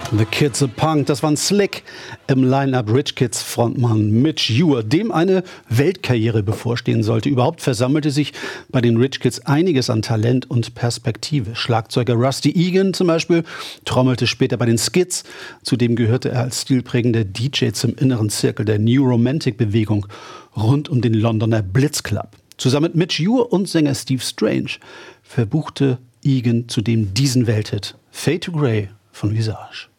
The Kids are Punk, das waren Slick im Line-Up. Rich Kids Frontmann Mitch Ure, dem eine Weltkarriere bevorstehen sollte. Überhaupt versammelte sich bei den Rich Kids einiges an Talent und Perspektive. Schlagzeuger Rusty Egan zum Beispiel trommelte später bei den Skids. Zudem gehörte er als stilprägender DJ zum inneren Zirkel der New Romantic-Bewegung rund um den Londoner Blitz Club. Zusammen mit Mitch Ure und Sänger Steve Strange verbuchte Egan zudem diesen Welthit Fade to Grey von Visage.